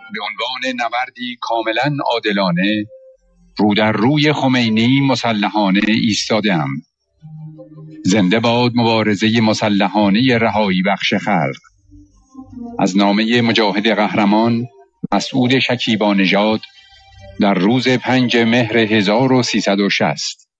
به عنوان نبردی کاملا عادلانه رو در روی خمینی مسلحانه ایستاده‌ام. زنده باد مبارزه مسلحانه رهایی بخش خلق. از نامه مجاهد قهرمان مسعود شکیبانژاد در روز 5 مهر 1360.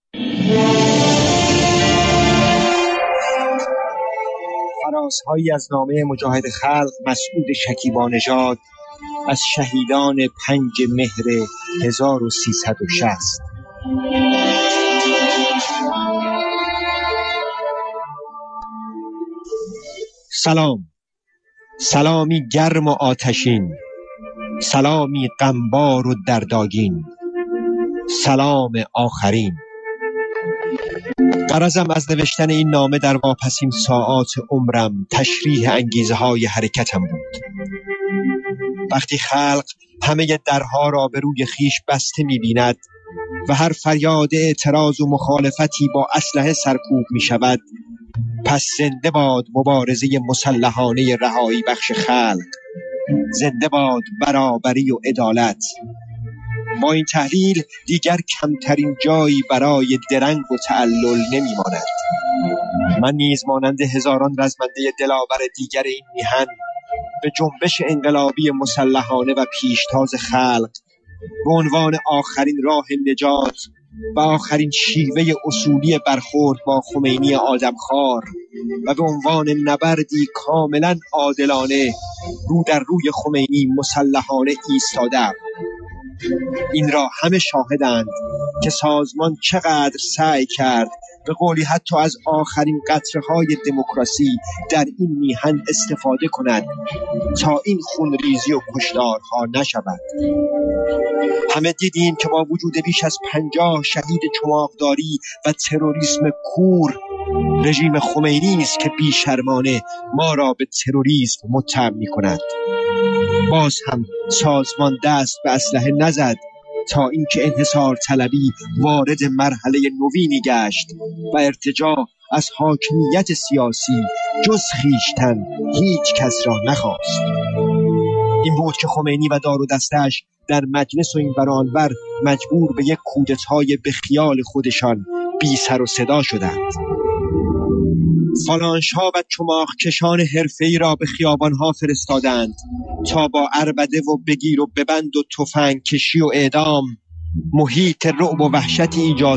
فرازهایی از نامه مجاهد خلق مسعود شکیبانژاد از شهیدان 5 مهر 1360. سلامی گرم و آتشین، سلامی غمبار و دردآگین، سلام آخرین. غرضم از نوشتن این نامه در واپسین ساعات عمرم تشریح انگیزه‌های حرکتم بود. وقتی خلق همه درها را به روی خیش بسته می‌بیند و هر فریاد اعتراض و مخالفتی با اسلحه سرکوب می‌شود، پس زنده باد مبارزه مسلحانه رهایی بخش خلق، زنده باد برابری و عدالت. با این تحلیل دیگر کمترین جایی برای درنگ و تعلل نمی‌ماند. من نیز مانند هزاران رزمنده دلاور دیگر این میهن به جنبش انقلابی مسلحانه و پیشتاز خلق به عنوان آخرین راه نجات و آخرین شیوه اصولی برخورد با خمینی آدمخوار و به عنوان نبردی کاملا عادلانه رو در روی خمینی مسلحانه ایستادم. این را همه شاهدند که سازمان چقدر سعی کرد به قولی حتی از آخرین قطره‌های دموکراسی در این میهن استفاده کند تا این خونریزی و کشتارها نشود. همه دیدیم که با وجود بیش از 50 شهید چماقداری و تروریسم کور، رژیم خمینی است که بیشرمانه ما را به تروریسم متهم می‌کند. باز هم سازمان دست به اسلحه نزد تا اینکه انحصار طلبی وارد مرحله نوینی گشت و ارتجاع از حاکمیت سیاسی جز خویشتن هیچ کس را نخواست. این بود که خمینی و دار و دستش در مجلس و این ور و آنور مجبور به یک کودتای به خیال خودشان بی سر و صدا شدند. فالانش‌ها و چماق کشان حرفه‌ای را به خیابان‌ها فرستادند تا با عربده و بگیر و ببند و تفنگ کشی و اعدام محیط رعب و وحشتی ایجاد